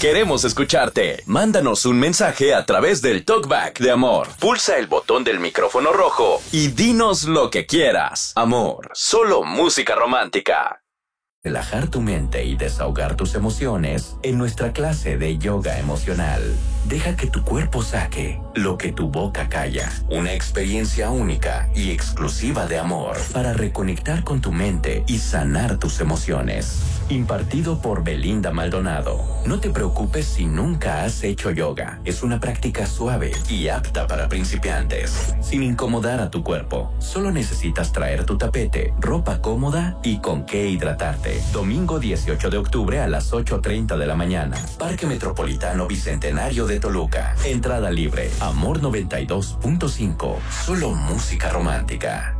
Queremos escucharte. Mándanos un mensaje a través del TalkBack de Amor. Pulsa el botón del micrófono rojo y dinos lo que quieras. Amor, solo música romántica. Relajar tu mente y desahogar tus emociones en nuestra clase de yoga emocional. Deja que tu cuerpo saque lo que tu boca calla. Una experiencia única y exclusiva de amor para reconectar con tu mente y sanar tus emociones. Impartido por Belinda Maldonado. No te preocupes si nunca has hecho yoga. Es una práctica suave y apta para principiantes, sin incomodar a tu cuerpo. Solo necesitas traer tu tapete, ropa cómoda y con qué hidratarte. Domingo 18 de octubre a las 8:30 de la mañana. Parque Metropolitano Bicentenario de Toluca. Entrada libre. Amor 92.5. Solo música romántica.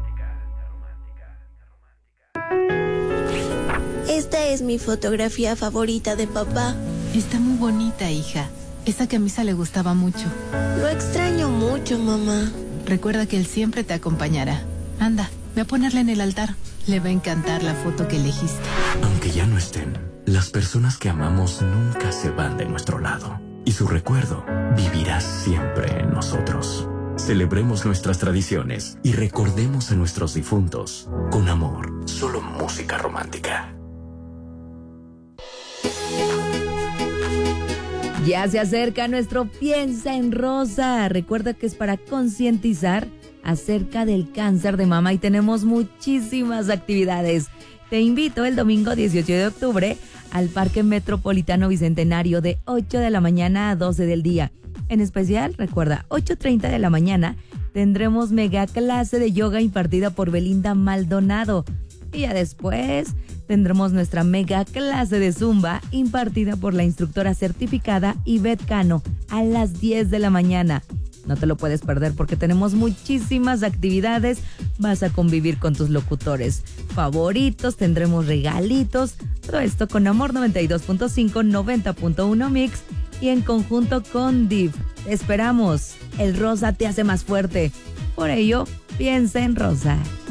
Esta es mi fotografía favorita de papá. Está muy bonita, hija. Esa camisa le gustaba mucho. Lo extraño mucho, mamá. Recuerda que él siempre te acompañará. Anda, ve a ponerla en el altar. Le va a encantar la foto que elegiste. Aunque ya no estén, las personas que amamos nunca se van de nuestro lado. Y su recuerdo vivirá siempre en nosotros. Celebremos nuestras tradiciones y recordemos a nuestros difuntos con amor. Solo música romántica. Ya se acerca nuestro Piensa en Rosa. Recuerda que es para concientizar acerca del cáncer de mama y tenemos muchísimas actividades. Te invito el domingo 18 de octubre al Parque Metropolitano Bicentenario de 8 de la mañana a 12 del día. En especial, recuerda, 8:30 de la mañana tendremos mega clase de yoga impartida por Belinda Maldonado. Y ya después tendremos nuestra mega clase de zumba impartida por la instructora certificada Ivette Cano a las 10 de la mañana. No te lo puedes perder porque tenemos muchísimas actividades. Vas a convivir con tus locutores favoritos, tendremos regalitos. Todo esto con Amor 92.5, 90.1 Mix y en conjunto con Div. Te esperamos. El rosa te hace más fuerte. Por ello, piensa en rosa.